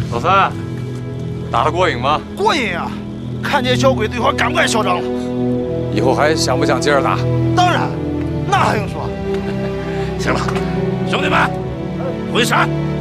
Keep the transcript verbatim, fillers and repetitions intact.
老三，打得过瘾吗？ 过瘾呀！看见小鬼子一会儿敢不敢嚣张了？ 以后还想不想接着打？ 当然，那还用说？ 行了，兄弟们，回山。